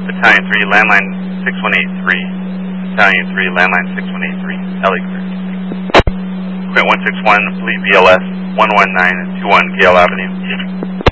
Battalion 3, landline 6183. Battalion 3, landline 6183. Ellie clear. Quint 161, fleet VLS 119 at 21 Gale Avenue.